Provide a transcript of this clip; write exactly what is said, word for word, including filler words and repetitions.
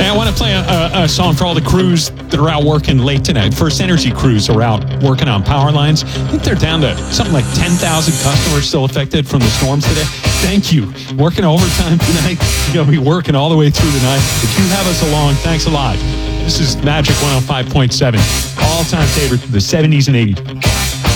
I want to play a, a, a song for all the crews that are out working late tonight. First Energy crews are out working on power lines. I think they're down to something like ten thousand customers still affected from the storms today. Thank you. Working overtime tonight. You're going to be working all the way through the night. If you have us along, thanks a lot. This is Magic one oh five point seven. All-time favorite of the seventies and eighties.